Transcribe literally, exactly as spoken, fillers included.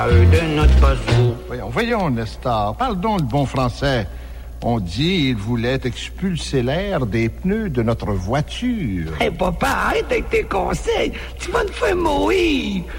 De notre bazou. Voyons, voyons, Nestor, parle donc le bon français. On dit qu'il voulait expulser l'air des pneus de notre voiture. Hé, hey, papa, arrête avec tes conseils. Tu vas nous faire mourir.